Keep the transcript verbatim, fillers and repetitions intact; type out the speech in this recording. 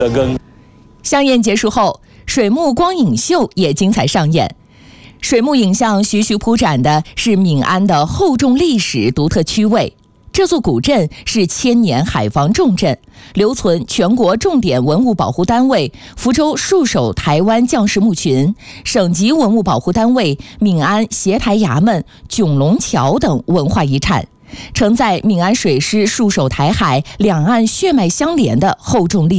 更。 香宴结束后，水幕光影秀也精彩上演。水幕影像徐徐铺展的是闽安的厚重历史、独特趣味。这座古镇是千年海防重镇，留存全国重点文物保护单位福州戍守台湾将士墓群、省级文物保护单位闽安协台衙门迥龙桥等文化遗产，承载闽安水师戍守台海、两岸血脉相连的厚重历史。